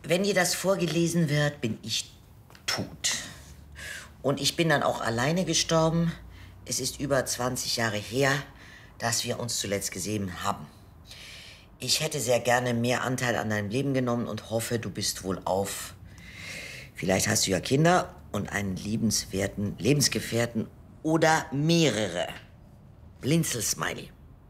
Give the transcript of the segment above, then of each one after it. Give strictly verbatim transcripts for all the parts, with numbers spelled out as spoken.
Wenn dir das vorgelesen wird, bin ich tot. Und ich bin dann auch alleine gestorben. Es ist über zwanzig Jahre her, dass wir uns zuletzt gesehen haben. Ich hätte sehr gerne mehr Anteil an deinem Leben genommen und hoffe, du bist wohlauf. Vielleicht hast du ja Kinder und einen liebenswerten Lebensgefährten oder mehrere. Blinzel-Smiley.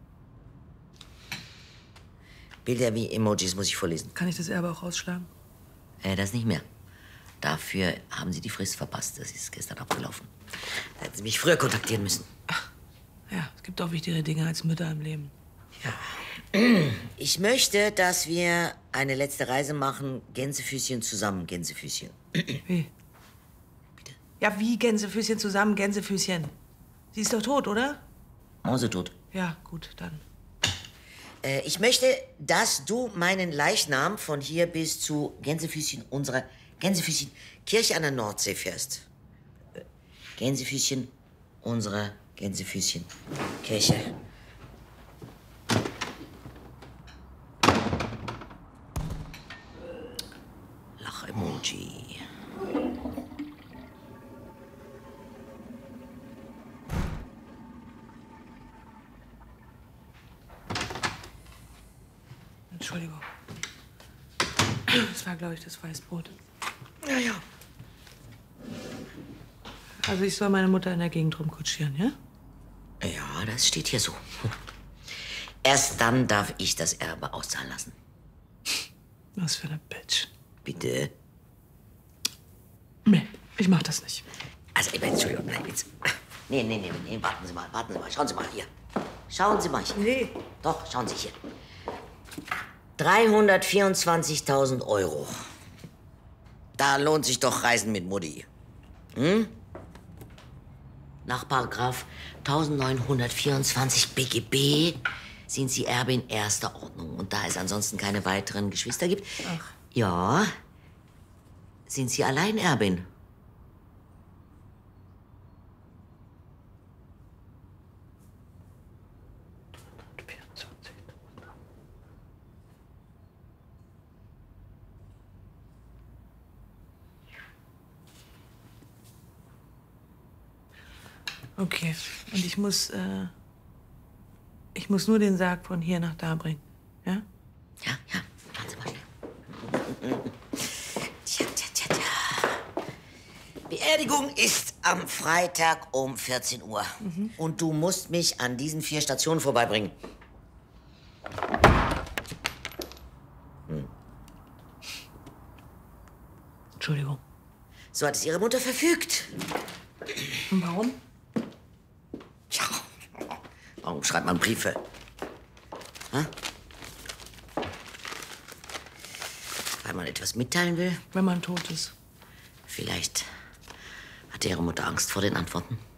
Bilder wie Emojis muss ich vorlesen. Kann ich das Erbe auch rausschlagen? Äh, das nicht mehr. Dafür haben Sie die Frist verpasst. Das ist gestern abgelaufen. Da hätten Sie mich früher kontaktieren müssen. Ach, ja, es gibt auch wichtigere Dinge als Mütter im Leben. Ja. Ich möchte, dass wir eine letzte Reise machen. Gänsefüßchen zusammen, Gänsefüßchen. Wie? Bitte? Ja, wie Gänsefüßchen zusammen, Gänsefüßchen? Sie ist doch tot, oder? Mausetot. Ja, gut, dann. Äh, ich möchte, dass du meinen Leichnam von hier bis zu Gänsefüßchen unserer Gänsefüßchen Kirche an der Nordsee fährst. Äh, Gänsefüßchen unserer Gänsefüßchen Kirche. Lach-Emoji. Entschuldigung. Das war, glaube ich, das Weißbrot. Ja, ja. Also ich soll meine Mutter in der Gegend rumkutschieren, ja? Ja, das steht hier so. Erst dann darf ich das Erbe auszahlen lassen. Was für eine Bitch. Bitte? Nee, ich mach das nicht. Also, Entschuldigung, nein, jetzt. Nee, nee, nee, nee, warten Sie mal, warten Sie mal. Schauen Sie mal hier. Schauen Sie mal hier. Nee. Doch, schauen Sie hier. dreihundertvierundzwanzigtausend Euro. Da lohnt sich doch Reisen mit Mutti. Hm? Nach Paragraph neunzehnhundertvierundzwanzig B G B sind Sie Erbe in erster Ordnung. Und da es ansonsten keine weiteren Geschwister gibt, Ach. ja, sind Sie Alleinerbin. Okay, und ich muss, äh, ich muss nur den Sarg von hier nach da bringen, ja? Ja, ja, warten Sie mal. Tja, tja, tja, tja. Beerdigung ist am Freitag um vierzehn Uhr. Mhm. Und du musst mich an diesen vier Stationen vorbeibringen. Hm. Entschuldigung. So hat es Ihre Mutter verfügt. Und warum? Ja, warum schreibt man Briefe? Hm? Weil man etwas mitteilen will? Wenn man tot ist. Vielleicht hatte Ihre Mutter Angst vor den Antworten.